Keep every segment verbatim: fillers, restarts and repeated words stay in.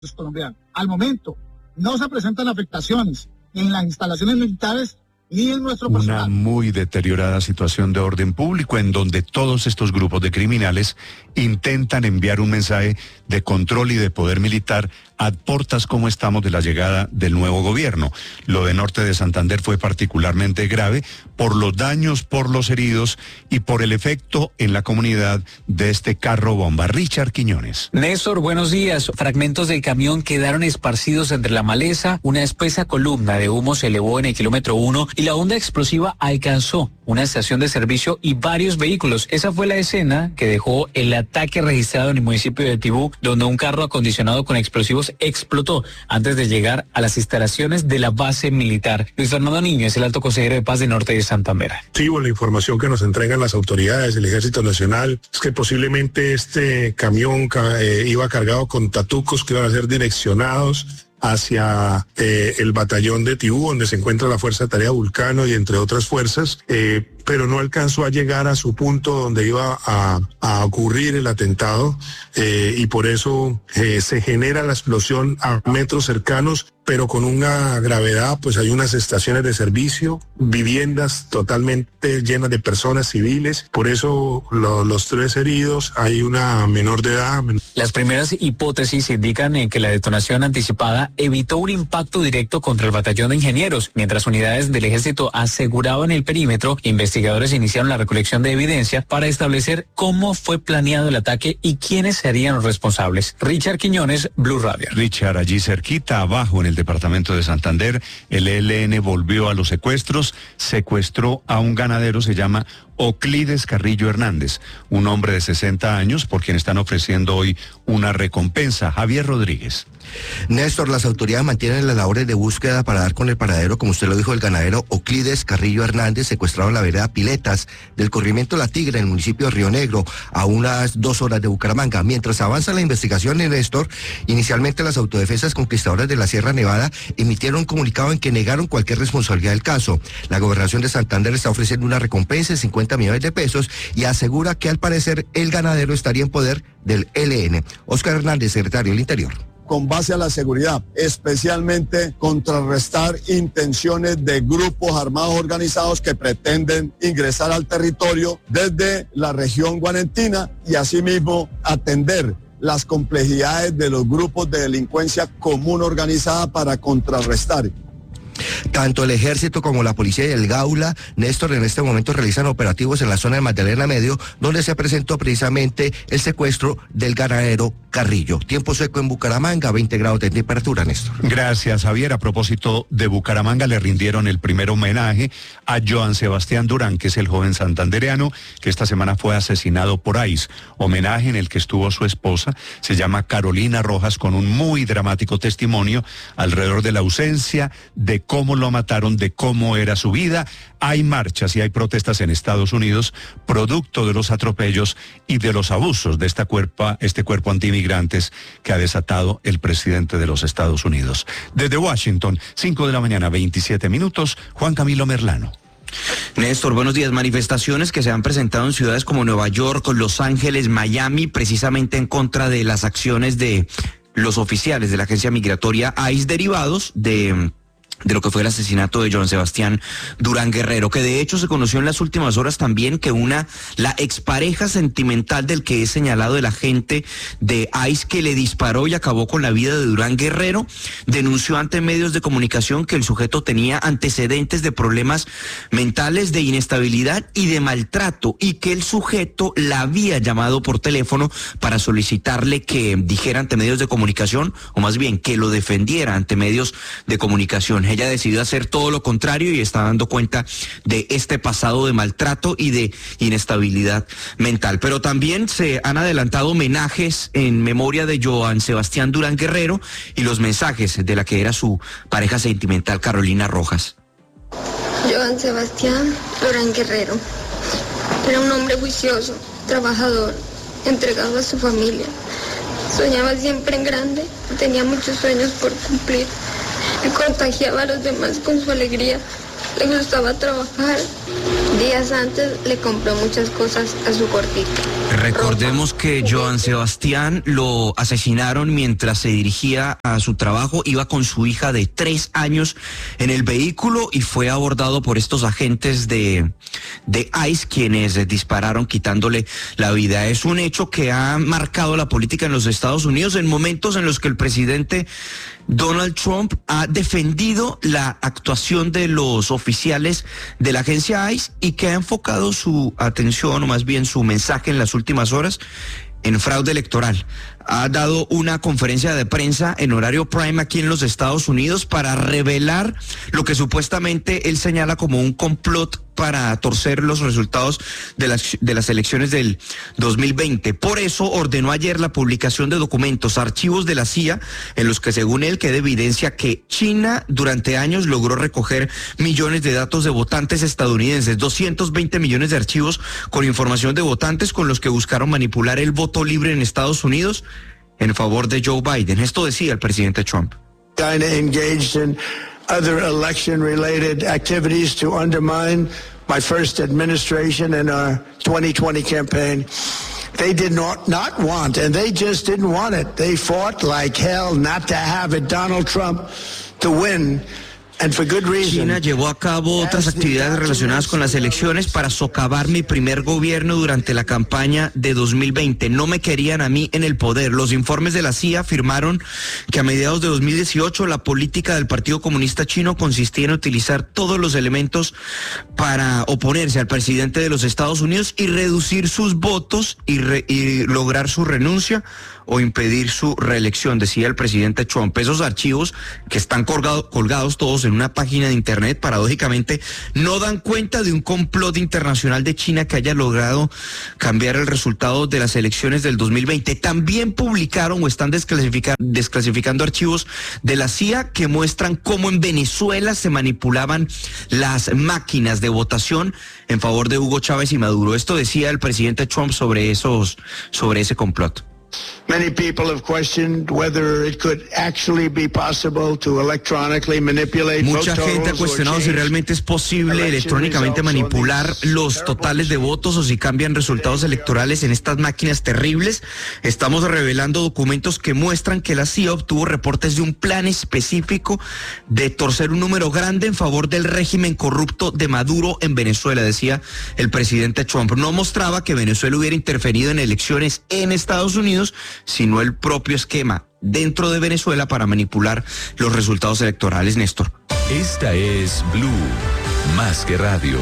colombianos. Al momento, no se presentan afectaciones en las instalaciones militares ni en nuestro personal. Una muy deteriorada situación de orden público en donde todos estos grupos de criminales intentan enviar un mensaje de control y de poder militar a portas como estamos de la llegada del nuevo gobierno. Lo de Norte de Santander fue particularmente grave por los daños, por los heridos y por el efecto en la comunidad de este carro bomba. Richard Quiñones. Néstor, buenos días. Fragmentos del camión quedaron esparcidos entre la maleza, una espesa columna de humo se elevó en el kilómetro uno y la onda explosiva alcanzó una estación de servicio y varios vehículos. Esa fue la escena que dejó el ataque registrado en el municipio de Tibú, donde un carro acondicionado con explosivos explotó antes de llegar a las instalaciones de la base militar. Luis Fernando Niño es el alto consejero de paz de Norte de Santander. Sí, bueno, la información que nos entregan las autoridades del Ejército Nacional es que posiblemente este camión eh, iba cargado con tatucos que iban a ser direccionados hacia eh, el batallón de Tibú, donde se encuentra la Fuerza de Tarea Vulcano y entre otras fuerzas, eh, pero no alcanzó a llegar a su punto donde iba a, a ocurrir el atentado eh, y por eso eh, se genera la explosión a metros cercanos, pero con una gravedad, pues hay unas estaciones de servicio, viviendas totalmente llenas de personas civiles, por eso lo, los tres heridos, hay una menor de edad. Las primeras hipótesis indican en que la detonación anticipada evitó un impacto directo contra el batallón de ingenieros, mientras unidades del ejército aseguraban el perímetro. Investigadores iniciaron la recolección de evidencia para establecer cómo fue planeado el ataque y quiénes serían los responsables. Richard Quiñones, Blue Radio. Richard, allí cerquita, abajo en el departamento de Santander, el E L N volvió a los secuestros, secuestró a un ganadero, se llama Oclides Carrillo Hernández, un hombre de sesenta años por quien están ofreciendo hoy una recompensa. Javier Rodríguez. Néstor, las autoridades mantienen las labores de búsqueda para dar con el paradero, como usted lo dijo, el ganadero Oclides Carrillo Hernández, secuestrado en la vereda Piletas del corrimiento La Tigre, en el municipio de Río Negro, a unas dos horas de Bucaramanga. Mientras avanza la investigación, Néstor, inicialmente las autodefensas conquistadoras de la Sierra Nevada emitieron un comunicado en que negaron cualquier responsabilidad del caso. La Gobernación de Santander está ofreciendo una recompensa de cincuenta millones de pesos y asegura que al parecer el ganadero estaría en poder del E L N. Óscar Hernández, secretario del Interior. Con base a la seguridad, especialmente contrarrestar intenciones de grupos armados organizados que pretenden ingresar al territorio desde la región guanentina y asimismo atender las complejidades de los grupos de delincuencia común organizada para contrarrestar. Tanto el ejército como la policía y el Gaula, Néstor, en este momento realizan operativos en la zona de Magdalena Medio, donde se presentó precisamente el secuestro del ganadero Carrillo. Tiempo seco en Bucaramanga, veinte grados de temperatura, Néstor. Gracias, Javier. A propósito de Bucaramanga, le rindieron el primer homenaje a Joan Sebastián Durán, que es el joven santandereano que esta semana fue asesinado por I C E. Homenaje en el que estuvo su esposa, se llama Carolina Rojas, con un muy dramático testimonio alrededor de la ausencia, de cómo lo mataron, de cómo era su vida. Hay marchas y hay protestas en Estados Unidos producto de los atropellos y de los abusos de esta cuerpa, este cuerpo antimigrantes que ha desatado el presidente de los Estados Unidos. Desde Washington, cinco de la mañana, veintisiete minutos, Juan Camilo Merlano. Néstor, buenos días. Manifestaciones que se han presentado en ciudades como Nueva York, Los Ángeles, Miami, precisamente en contra de las acciones de los oficiales de la agencia migratoria I C E derivados de... de lo que fue el asesinato de Joan Sebastián Durán Guerrero, que de hecho se conoció en las últimas horas también que una, la expareja sentimental del que es señalado el agente de I C E que le disparó y acabó con la vida de Durán Guerrero, denunció ante medios de comunicación que el sujeto tenía antecedentes de problemas mentales, de inestabilidad y de maltrato, y que el sujeto la había llamado por teléfono para solicitarle que dijera ante medios de comunicación, o más bien que lo defendiera ante medios de comunicación. Ella decidió hacer todo lo contrario y está dando cuenta de este pasado de maltrato y de inestabilidad mental. Pero también se han adelantado homenajes en memoria de Joan Sebastián Durán Guerrero y los mensajes de la que era su pareja sentimental, Carolina Rojas. Joan Sebastián Durán Guerrero era un hombre juicioso, trabajador, entregado a su familia. Soñaba siempre en grande, tenía muchos sueños por cumplir. Y contagiaba a los demás con su alegría. Le gustaba trabajar. Días antes le compró muchas cosas a su gordito. Recordemos que Joan Sebastián lo asesinaron mientras se dirigía a su trabajo, iba con su hija de tres años en el vehículo y fue abordado por estos agentes de, de ICE, quienes dispararon quitándole la vida. Es un hecho que ha marcado la política en los Estados Unidos en momentos en los que el presidente Donald Trump ha defendido la actuación de los oficiales de la agencia ICE y que ha enfocado su atención, o más bien su mensaje en las últimas horas, en fraude electoral. Ha dado una conferencia de prensa en horario prime aquí en los Estados Unidos para revelar lo que supuestamente él señala como un complot para torcer los resultados de las, de las elecciones del dos mil veinte. Por eso ordenó ayer la publicación de documentos, archivos de la C I A, en los que según él queda evidencia que China durante años logró recoger millones de datos de votantes estadounidenses, doscientos veinte millones de archivos con información de votantes con los que buscaron manipular el voto libre en Estados Unidos en favor de Joe Biden. Esto decía el presidente Trump. China engaged in other election-related activities to undermine my first administration and our twenty twenty campaign. They did not, not want, and they just didn't want it. They fought like hell not to have it, Donald Trump, to win. China llevó a cabo otras actividades relacionadas con las elecciones para socavar mi primer gobierno durante la campaña de dos mil veinte. No me querían a mí en el poder. Los informes de la C I A afirmaron que a mediados de dos mil dieciocho la política del Partido Comunista Chino consistía en utilizar todos los elementos para oponerse al presidente de los Estados Unidos y reducir sus votos y, re, y lograr su renuncia o impedir su reelección, decía el presidente Trump. Esos archivos que están colgado, colgados todos en una página de internet, paradójicamente, no dan cuenta de un complot internacional de China que haya logrado cambiar el resultado de las elecciones del dos mil veinte. También publicaron o están desclasificando, desclasificando archivos de la C I A que muestran cómo en Venezuela se manipulaban las máquinas de votación en favor de Hugo Chávez y Maduro. Esto decía el presidente Trump sobre esos, sobre ese complot. Many people have questioned whether it could actually be possible to electronically manipulate. Mucha gente ha cuestionado si realmente es posible electrónicamente manipular los totales de votos o si cambian resultados electorales en estas máquinas terribles. Estamos revelando documentos que muestran que la C I A obtuvo reportes de un plan específico de torcer un número grande en favor del régimen corrupto de Maduro en Venezuela, decía el presidente Trump. No mostraba que Venezuela hubiera interferido en elecciones en Estados Unidos, sino el propio esquema dentro de Venezuela para manipular los resultados electorales, Néstor. Esta es Blue, más que radio.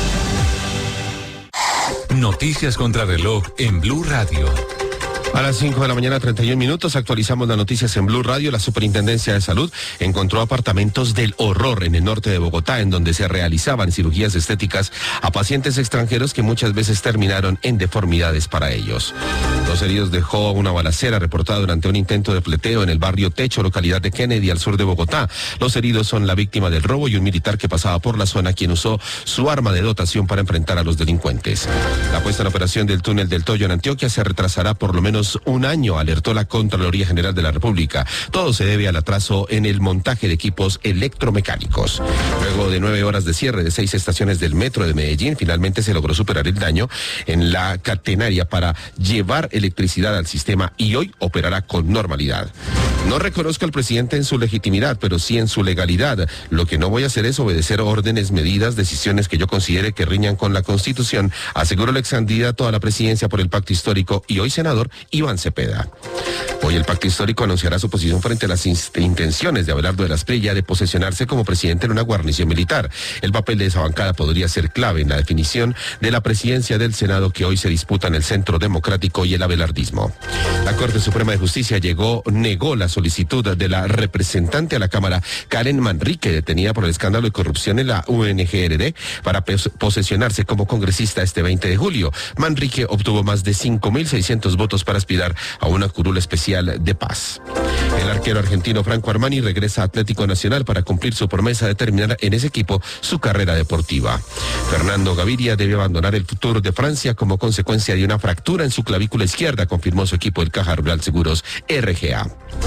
Noticias contra reloj en Blue Radio. A las cinco de la mañana, treinta y un minutos, actualizamos las noticias en Blue Radio. La Superintendencia de Salud encontró apartamentos del horror en el norte de Bogotá, en donde se realizaban cirugías estéticas a pacientes extranjeros que muchas veces terminaron en deformidades para ellos. Dos heridos dejó una balacera reportada durante un intento de pleteo en el barrio Techo, localidad de Kennedy, al sur de Bogotá. Los heridos son la víctima del robo y un militar que pasaba por la zona, quien usó su arma de dotación para enfrentar a los delincuentes. La puesta en operación del túnel del Toyo en Antioquia se retrasará por lo menos un año, alertó la Contraloría General de la República. Todo se debe al atraso en el montaje de equipos electromecánicos. Luego de nueve horas de cierre de seis estaciones del metro de Medellín, finalmente se logró superar el daño en la catenaria para llevar electricidad al sistema y hoy operará con normalidad. No reconozco al presidente en su legitimidad, pero sí en su legalidad. Lo que no voy a hacer es obedecer órdenes, medidas, decisiones que yo considere que riñan con la Constitución, aseguró el ex candidato a la presidencia por el Pacto Histórico y hoy senador Iván Cepeda. Hoy el Pacto Histórico anunciará su posición frente a las intenciones de Abelardo de la Espriella de posesionarse como presidente en una guarnición militar. El papel de esa bancada podría ser clave en la definición de la presidencia del Senado que hoy se disputa en el Centro Democrático y el abelardismo. La Corte Suprema de Justicia llegó, negó la solicitud de la representante a la Cámara, Karen Manrique, detenida por el escándalo de corrupción en la U N G R D, para posesionarse como congresista este veinte de julio. Manrique obtuvo más de cinco mil seiscientos votos para aspirar a una curul especial de paz. El arquero argentino Franco Armani regresa a Atlético Nacional para cumplir su promesa de terminar en ese equipo su carrera deportiva. Fernando Gaviria debe abandonar el Tour de Francia como consecuencia de una fractura en su clavícula izquierda, confirmó su equipo, el Caja Rural Seguros R G A.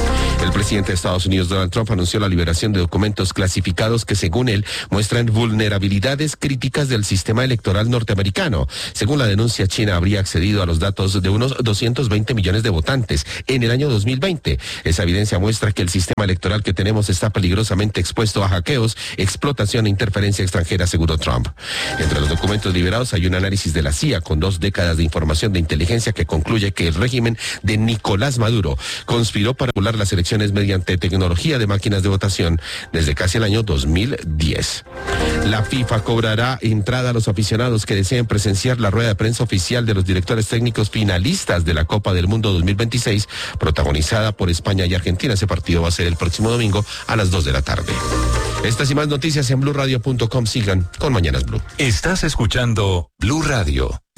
El presidente de Estados Unidos, Donald Trump, anunció la liberación de documentos clasificados que, según él, muestran vulnerabilidades críticas del sistema electoral norteamericano. Según la denuncia, China habría accedido a los datos de unos doscientos veinte millones de votantes en el año dos mil veinte. Esa evidencia muestra que el sistema electoral que tenemos está peligrosamente expuesto a hackeos, explotación e interferencia extranjera, aseguró Trump. Entre los documentos liberados hay un análisis de la C I A con dos décadas de información de inteligencia que concluye que el régimen de Nicolás Maduro conspiró para burlar las elecciones mediante tecnología de máquinas de votación desde casi el año dos mil diez. La FIFA cobrará entrada a los aficionados que deseen presenciar la rueda de prensa oficial de los directores técnicos finalistas de la Copa del Mundo dos mil veintiséis, protagonizada por España y Argentina. Ese partido va a ser el próximo domingo a las dos de la tarde. Estas y más noticias en blue radio punto com. Sigan con Mañanas Blue. Estás escuchando Blue Radio.